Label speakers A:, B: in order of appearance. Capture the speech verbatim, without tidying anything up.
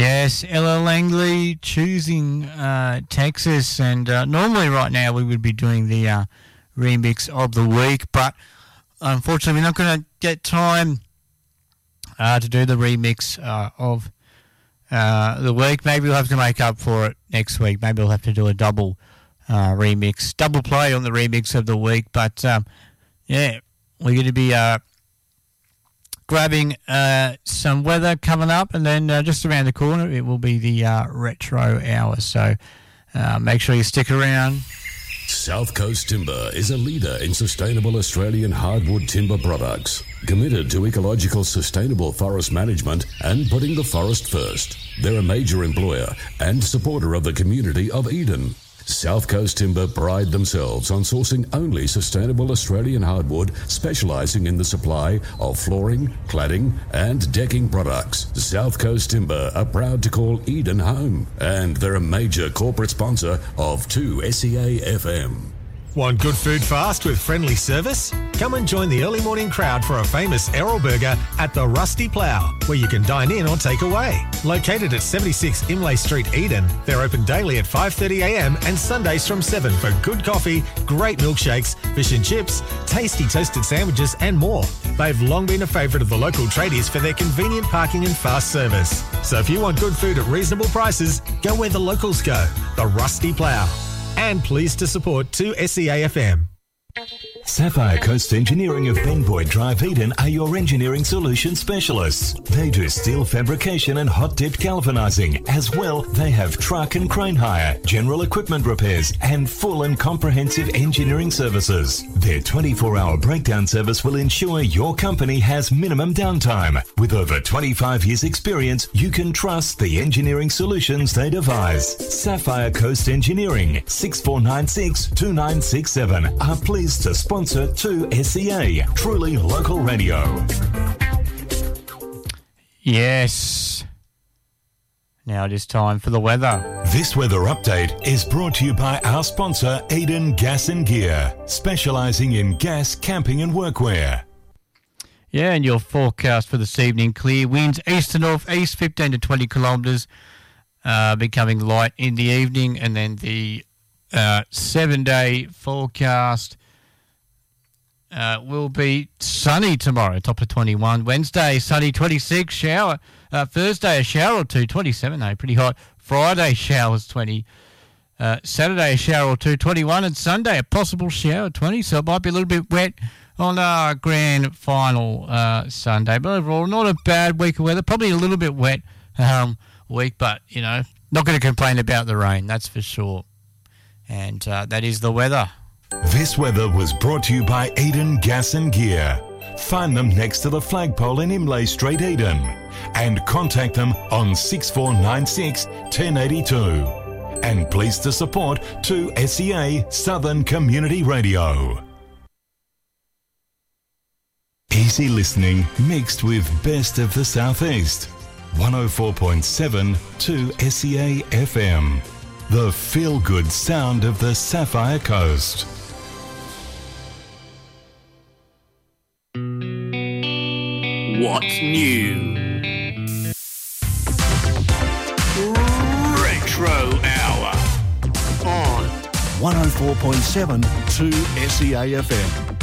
A: Yes, Ella Langley choosing uh, Texas, and uh, normally right now we would be doing the uh, remix of the week, but unfortunately we're not going to get time uh, to do the remix uh, of uh, the week. Maybe we'll have to make up for it next week. Maybe we'll have to do a double uh, remix, double play on the remix of the week, but um, yeah, we're going to be... Uh, grabbing uh, some weather coming up, and then uh, just around the corner it will be the uh, retro hour, so uh, make sure you stick around.
B: South Coast Timber is a leader in sustainable Australian hardwood timber products, committed to ecological sustainable forest management and putting the forest first. They're a major employer and supporter of the community of Eden. South Coast Timber pride themselves on sourcing only sustainable Australian hardwood, specialising in the supply of flooring, cladding and decking products. South Coast Timber are proud to call Eden home, and they're a major corporate sponsor of two S E A F M.
C: Want good food fast with friendly service? Come and join the early morning crowd for a famous Errol burger at the Rusty Plough, where you can dine in or take away. Located at seventy-six Imlay Street, Eden, they're open daily at five thirty a m and Sundays from seven for good coffee, great milkshakes, fish and chips, tasty toasted sandwiches and more. They've long been a favourite of the local tradies for their convenient parking and fast service. So if you want good food at reasonable prices, go where the locals go, the Rusty Plough. And pleased to support two S E A F M.
D: Sapphire Coast Engineering of Benboyd Drive, Eden are your engineering solution specialists. They do steel fabrication and hot-dip galvanizing. As well, they have truck and crane hire, general equipment repairs, and full and comprehensive engineering services. Their twenty-four hour breakdown service will ensure your company has minimum downtime. With over twenty-five years experience, you can trust the engineering solutions they devise. Sapphire Coast Engineering, six four nine six, two nine six seven, are pleased to sponsor two S E A, truly local radio.
A: Yes. Now it is time for the weather.
D: This weather update is brought to you by our sponsor, Eden Gas and Gear, specialising in gas, camping and workwear.
A: Yeah, and your forecast for this evening, clear winds east to north east, fifteen to twenty kilometres, uh, becoming light in the evening, and then the uh, seven-day forecast Uh, will be sunny tomorrow, top of twenty-one. Wednesday, sunny, twenty-six. Shower. Uh, Thursday, a shower or two, twenty-seven. Hey, pretty hot. Friday, showers, twenty. Uh, Saturday, a shower or two, twenty-one. And Sunday, a possible shower, twenty. So it might be a little bit wet on our grand final uh, Sunday. But overall, not a bad week of weather. Probably a little bit wet um, week, but, you know, not going to complain about the rain, that's for sure. And uh, that is the weather.
D: This weather was brought to you by Eden Gas and Gear. Find them next to the flagpole in Imlay Street, Eden. And contact them on six four nine six, one zero eight two. And pleased to support two S E A Southern Community Radio. Easy listening mixed with best of the Southeast. one oh four point seven, two S E A F M. The feel-good sound of the Sapphire Coast.
E: What's new? Retro Hour on
F: one oh four point seven, two S E A F M.